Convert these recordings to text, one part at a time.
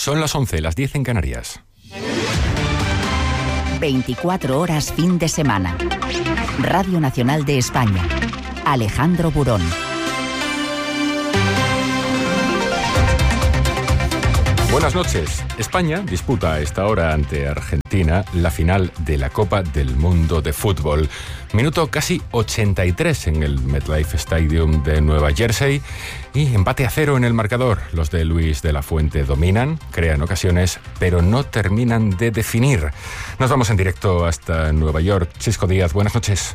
Son las 11, las 10 en Canarias. 24 horas fin de semana. Radio Nacional de España. Alejandro Burón. Buenas noches. España disputa a esta hora ante Argentina la final de la Copa del Mundo de Fútbol. Minuto casi 83 en el MetLife Stadium de Nueva Jersey y empate a 0 en el marcador. Los de Luis de la Fuente dominan, crean ocasiones, pero no terminan de definir. Nos vamos en directo hasta Nueva York. Chisco Díaz, buenas noches.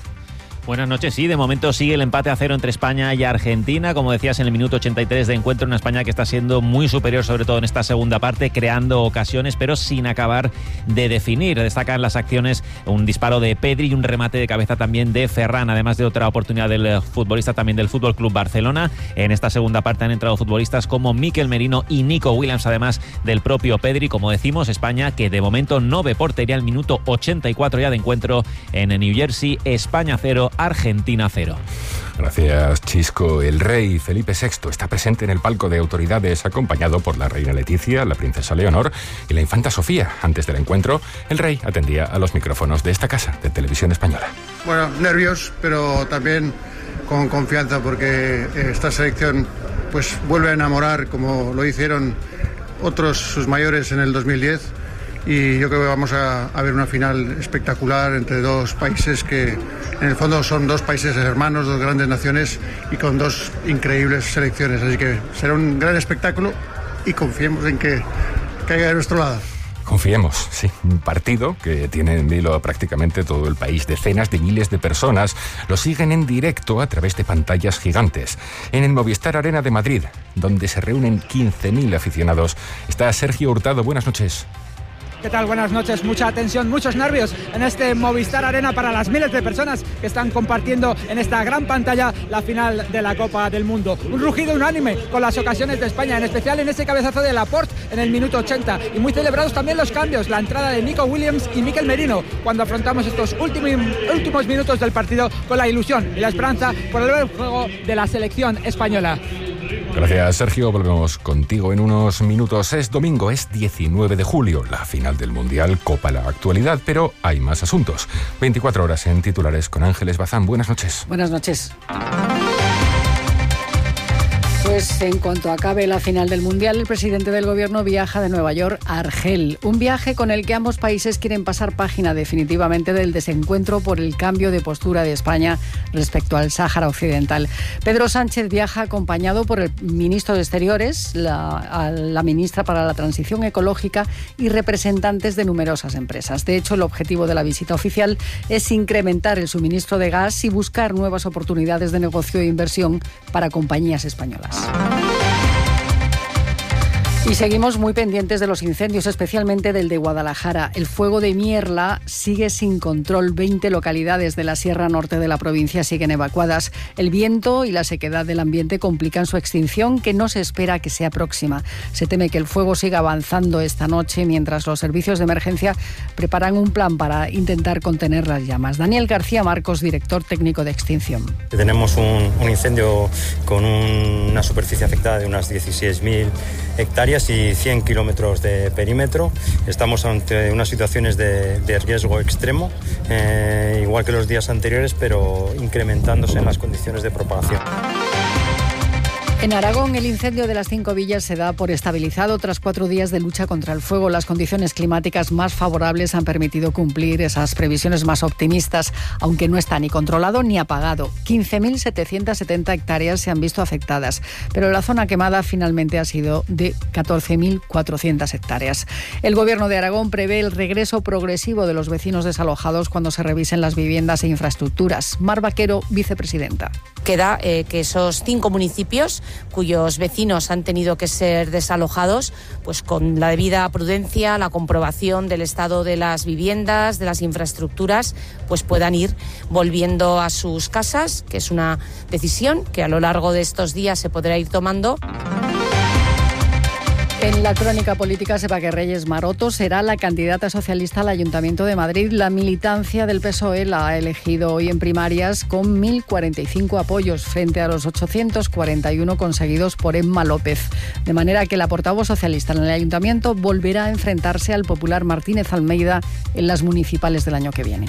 Buenas noches, sí, de momento sigue el empate a 0 entre España y Argentina, como decías en el minuto 83 de encuentro, una España que está siendo muy superior, sobre todo en esta segunda parte, creando ocasiones, pero sin acabar de definir. Destacan las acciones, un disparo de Pedri y un remate de cabeza también de Ferran, además de otra oportunidad del futbolista también del Fútbol Club Barcelona. En esta segunda parte han entrado futbolistas como Mikel Merino y Nico Williams, además del propio Pedri. Como decimos, España que de momento no ve portería, al minuto 84 ya de encuentro en New Jersey. España 0, Argentina 0. Gracias, Chisco. El rey Felipe VI está presente en el palco de autoridades, acompañado por la reina Leticia, la princesa Leonor y la infanta Sofía. Antes del encuentro, el rey atendía a los micrófonos de esta casa de Televisión Española. Bueno, nervios, pero también con confianza, porque esta selección pues vuelve a enamorar, como lo hicieron otros sus mayores en el 2010. Y yo creo que vamos a ver una final espectacular entre dos países que en el fondo son dos países hermanos, dos grandes naciones y con dos increíbles selecciones. Así que será un gran espectáculo y confiemos en que caiga de nuestro lado. Confiemos, sí. Un partido que tiene en vilo prácticamente todo el país. Decenas de miles de personas lo siguen en directo a través de pantallas gigantes. En el Movistar Arena de Madrid, donde se reúnen 15.000 aficionados, está Sergio Hurtado. Buenas noches. ¿Qué tal? Buenas noches. Mucha tensión, muchos nervios en este Movistar Arena para las miles de personas que están compartiendo en esta gran pantalla la final de la Copa del Mundo. Un rugido unánime con las ocasiones de España, en especial en ese cabezazo de Laporte en el minuto 80. Y muy celebrados también los cambios, la entrada de Nico Williams y Mikel Merino, cuando afrontamos estos últimos minutos del partido con la ilusión y la esperanza por el buen juego de la selección española. Gracias, Sergio. Volvemos contigo en unos minutos. Es domingo, es 19 de julio, la final del Mundial, Copa la actualidad, pero hay más asuntos. 24 horas en titulares con Ángeles Bazán. Buenas noches. Buenas noches. Pues en cuanto acabe la final del Mundial, el presidente del Gobierno viaja de Nueva York a Argel. Un viaje con el que ambos países quieren pasar página definitivamente del desencuentro por el cambio de postura de España respecto al Sáhara Occidental. Pedro Sánchez viaja acompañado por el ministro de Exteriores, la ministra para la Transición Ecológica y representantes de numerosas empresas. De hecho, el objetivo de la visita oficial es incrementar el suministro de gas y buscar nuevas oportunidades de negocio e inversión para compañías españolas. Y seguimos muy pendientes de los incendios, especialmente del de Guadalajara. El fuego de Mierla sigue sin control. 20 localidades de la Sierra Norte de la provincia siguen evacuadas. El viento y la sequedad del ambiente complican su extinción, que no se espera que sea próxima. Se teme que el fuego siga avanzando esta noche, mientras los servicios de emergencia preparan un plan para intentar contener las llamas. Daniel García Marcos, director técnico de extinción. Tenemos un incendio con una superficie afectada de unas 16.000 hectáreas y 100 kilómetros de perímetro. Estamos ante unas situaciones de riesgo extremo, igual que los días anteriores, pero incrementándose en las condiciones de propagación. En Aragón, el incendio de las 5 villas se da por estabilizado tras 4 días de lucha contra el fuego. Las condiciones climáticas más favorables han permitido cumplir esas previsiones más optimistas, aunque no está ni controlado ni apagado. 15.770 hectáreas se han visto afectadas, pero la zona quemada finalmente ha sido de 14.400 hectáreas. El Gobierno de Aragón prevé el regreso progresivo de los vecinos desalojados cuando se revisen las viviendas e infraestructuras. Mar Vaquero, vicepresidenta. Queda que esos 5 municipios cuyos vecinos han tenido que ser desalojados, pues con la debida prudencia, la comprobación del estado de las viviendas, de las infraestructuras, pues puedan ir volviendo a sus casas, que es una decisión que a lo largo de estos días se podrá ir tomando. En En la crónica política, sepa que Reyes Maroto será la candidata socialista al Ayuntamiento de Madrid. La militancia del PSOE la ha elegido hoy en primarias con 1.045 apoyos frente a los 841 conseguidos por Emma López. De manera que la portavoz socialista en el Ayuntamiento volverá a enfrentarse al popular Martínez Almeida en las municipales del año que viene.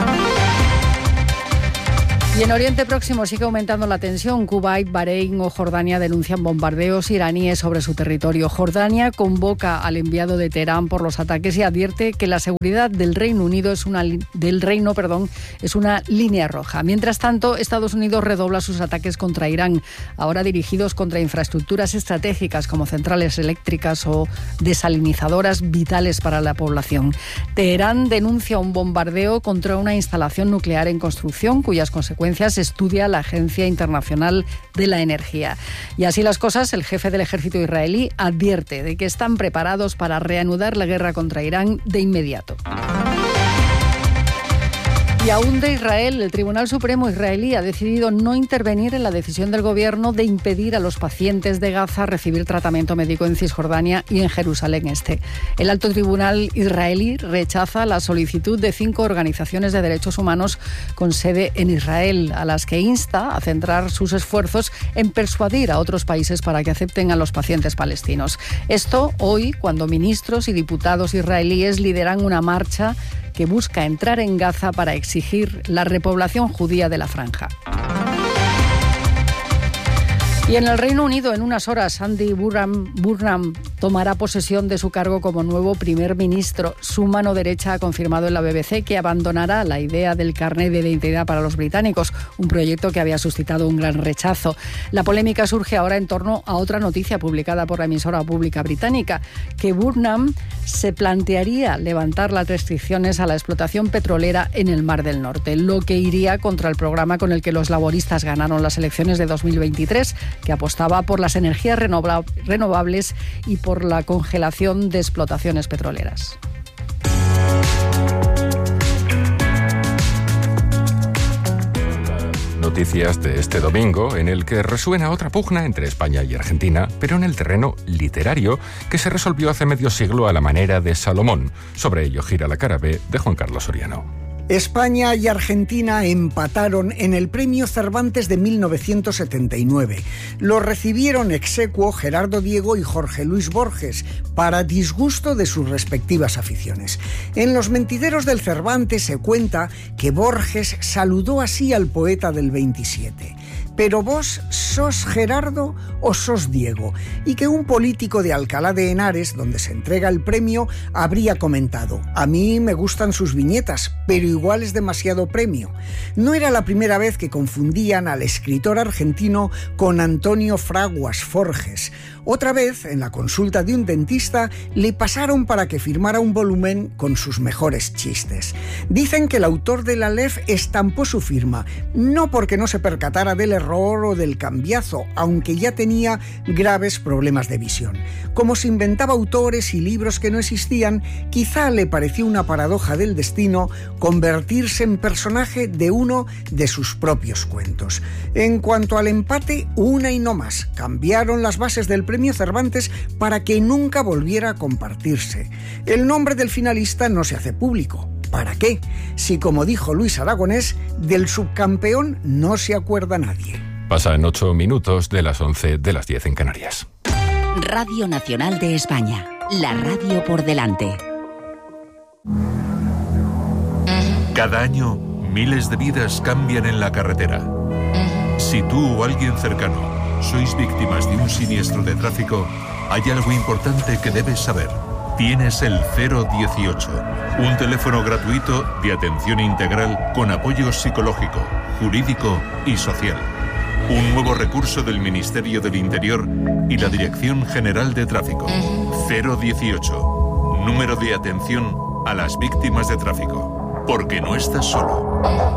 Y en Oriente Próximo sigue aumentando la tensión. Kuwait, Bahrein o Jordania denuncian bombardeos iraníes sobre su territorio. Jordania convoca al enviado de Teherán por los ataques y advierte que la seguridad del Reino es una línea roja. Mientras tanto, Estados Unidos redobla sus ataques contra Irán, ahora dirigidos contra infraestructuras estratégicas como centrales eléctricas o desalinizadoras vitales para la población. Teherán denuncia un bombardeo contra una instalación nuclear en construcción, cuyas consecuencias estudia la Agencia Internacional de la Energía. Y así las cosas, el jefe del ejército israelí advierte de que están preparados para reanudar la guerra contra Irán de inmediato. Y aún de Israel, el Tribunal Supremo israelí ha decidido no intervenir en la decisión del gobierno de impedir a los pacientes de Gaza recibir tratamiento médico en Cisjordania y en Jerusalén Este. El alto tribunal israelí rechaza la solicitud de 5 organizaciones de derechos humanos con sede en Israel, a las que insta a centrar sus esfuerzos en persuadir a otros países para que acepten a los pacientes palestinos. Esto hoy, cuando ministros y diputados israelíes lideran una marcha que busca entrar en Gaza para exigir la repoblación judía de la franja. Y en el Reino Unido, en unas horas, Andy Burnham tomará posesión de su cargo como nuevo primer ministro. Su mano derecha ha confirmado en la BBC que abandonará la idea del carné de identidad para los británicos, un proyecto que había suscitado un gran rechazo. La polémica surge ahora en torno a otra noticia publicada por la emisora pública británica, que Burnham se plantearía levantar las restricciones a la explotación petrolera en el Mar del Norte, lo que iría contra el programa con el que los laboristas ganaron las elecciones de 2023, que apostaba por las energías renovables y por la congelación de explotaciones petroleras. Noticias de este domingo, en el que resuena otra pugna entre España y Argentina, pero en el terreno literario, que se resolvió hace medio siglo a la manera de Salomón. Sobre ello gira la cara B de Juan Carlos Soriano. España y Argentina empataron en el Premio Cervantes de 1979. Lo recibieron exequo Gerardo Diego y Jorge Luis Borges, para disgusto de sus respectivas aficiones. En Los Mentideros del Cervantes se cuenta que Borges saludó así al poeta del 27. ¿Pero vos sos Gerardo o sos Diego? Y que un político de Alcalá de Henares, donde se entrega el premio, habría comentado: a mí me gustan sus viñetas, pero igual es demasiado premio. No era la primera vez que confundían al escritor argentino con Antonio Fraguas Forges. Otra vez, en la consulta de un dentista, le pasaron para que firmara un volumen con sus mejores chistes. Dicen que el autor de la LEF estampó su firma, no porque no se percatara del error o del cambiazo, aunque ya tenía graves problemas de visión. Como se inventaba autores y libros que no existían, quizá le pareció una paradoja del destino convertirse en personaje de uno de sus propios cuentos. En cuanto al empate, una y no más, cambiaron las bases del Premio Cervantes para que nunca volviera a compartirse. El nombre del finalista no se hace público. ¿Para qué? Si, como dijo Luis Aragonés, del subcampeón no se acuerda nadie. Pasan 8 minutos de las 11 de las 10 en Canarias. Radio Nacional de España, la radio por delante. Cada año, miles de vidas cambian en la carretera. Si tú o alguien cercano sois víctimas de un siniestro de tráfico, hay algo importante que debes saber. Tienes el 018, un teléfono gratuito de atención integral con apoyo psicológico, jurídico y social. Un nuevo recurso del Ministerio del Interior y la Dirección General de Tráfico. 018, número de atención a las víctimas de tráfico. Porque no estás solo.